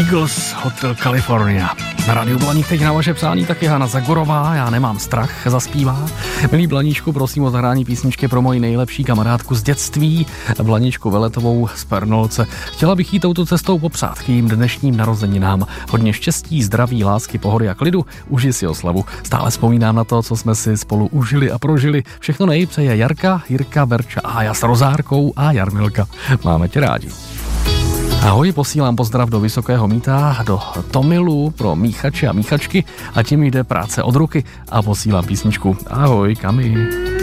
Eagles, Hotel California. Na rádiu Blaník teď na vaše přání taky Hana Zagorová, Já nemám strach, zaspívá. Milý Blaníčku, prosím o zahrání písničky pro moji nejlepší kamarádku z dětství, Blaničku Veletovou z Pernolce. Chtěla bych jí touto cestou popřát k jejím dnešním narozeninám. Hodně štěstí, zdraví, lásky, pohody a klidu, uži si oslavu. Stále vzpomínám na to, co jsme si spolu užili a prožili. Všechno nejpřeje Jarka, Jirka, Verča, Ája s Rozárkou a Jarmilka. Máme tě rádi. Ahoj, posílám pozdrav do Vysokého Mýta, do Tomilu pro míchače a míchačky a tím jde práce od ruky a posílám písničku. Ahoj, Kami.